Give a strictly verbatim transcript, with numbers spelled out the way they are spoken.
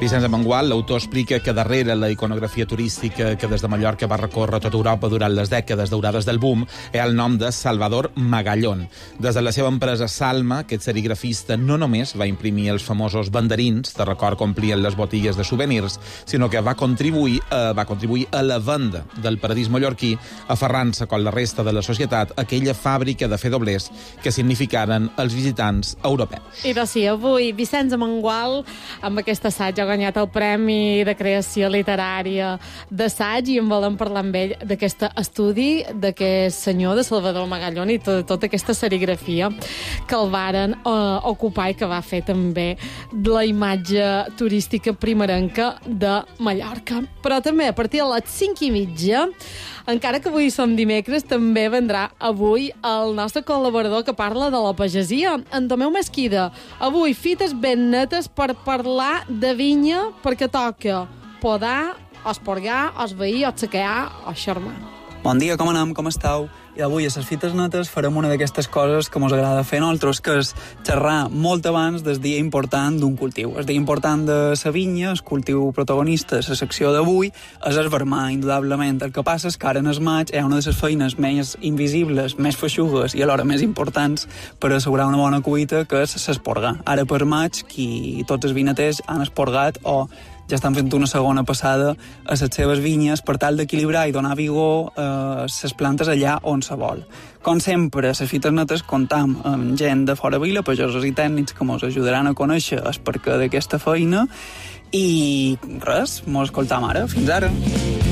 Vicenç Amengual, l'autor, explica que darrere la iconografia turística que des de Mallorca va recórrer tota Europa durant les dècades daurades del boom hi ha el nom de Salvador Magallón. Des de la seva empresa Salma, aquest serigrafista no només va imprimir els famosos banderins, de record que omplien les botigues de souvenirs, sinó que va contribuir a, va contribuir a la venda del paradís mallorquí, aferrant-se, com la resta de la societat, a aquella fàbrica de fer doblers que significaren els visitants europeus. I doncs sí, avui Vicenç Amengual, amb aquest assaig, ha guanyat el Premi de Creació Literària d'Assaig i en volem parlar amb ell d'aquest estudi d'aquest senyor de Salvador Magallón i tota, tota aquesta serigrafia que el varen eh, ocupar i que va fer també la imatge turística primerenca de Mallorca. Però també a partir de les cinc i mitja, encara que avui som dimecres, també vendrà avui el nostre col·laborador que parla de la pagesia, en Tomeu Mesquida. Avui, fites ben netes per parlar de vinya, perquè toca podar, esporgar, esveir, assecar o xarmar. Bon dia, com anem? Com esteu? I avui a les fites netes farem una d'aquestes coses que ens agrada fer a nosaltres, que és xerrar molt abans del dia important d'un cultiu. El dia important de la vinya, el cultiu protagonista de la secció d'avui, és el vermà, indudablement. El que passa és que ara en el maig és una de les feines més invisibles, més feixugues i alhora més importants per assegurar una bona cuita, que és l'esporgar. Ara per maig, qui tots els vinaters han esporgat o ja estan fent una segona passada a les seves vinyes per tal d'equilibrar i donar vigor a les plantes allà on se vol. Com sempre, a les fites netes comptam amb gent de fora vila, pagesos i tècnics que ens ajudaran a conèixer el perquè d'aquesta feina i res, mos escoltam ara. Fins ara.